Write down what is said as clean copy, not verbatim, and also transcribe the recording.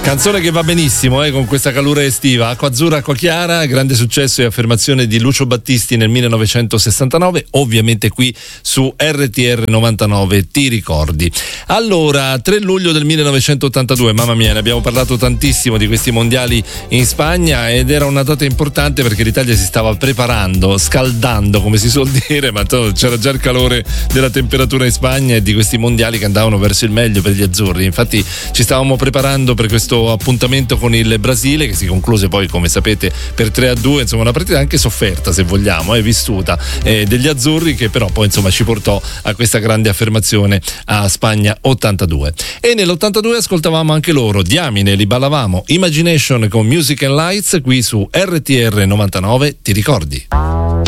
Canzone che va benissimo con questa calura estiva. Acqua azzurra, acqua chiara, grande successo e affermazione di Lucio Battisti nel 1969, ovviamente qui su RTR 99, ti ricordi. Allora, 3 luglio del 1982, mamma mia, ne abbiamo parlato tantissimo di questi mondiali in Spagna ed era una data importante perché l'Italia si stava preparando, scaldando come si suol dire, ma c'era già il calore della temperatura in Spagna e di questi mondiali che andavano verso il meglio per gli azzurri. Infatti ci stavamo preparando per questo appuntamento con il Brasile che si concluse poi, come sapete, per 3-2, insomma una partita anche sofferta, se vogliamo, vissuta, degli azzurri, che però poi insomma ci portò a questa grande affermazione a Spagna 82. E nell'82 ascoltavamo anche loro, diamine, li ballavamo, Imagination con Music and Lights qui su RTR 99, ti ricordi?